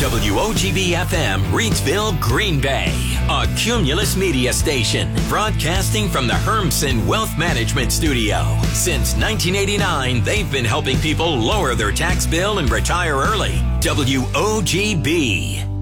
WOGB-FM, Reidsville, Green Bay. A Cumulus Media station, broadcasting from the Hermsen Wealth Management Studio. Since 1989, they've been helping people lower their tax bill and retire early. WOGB.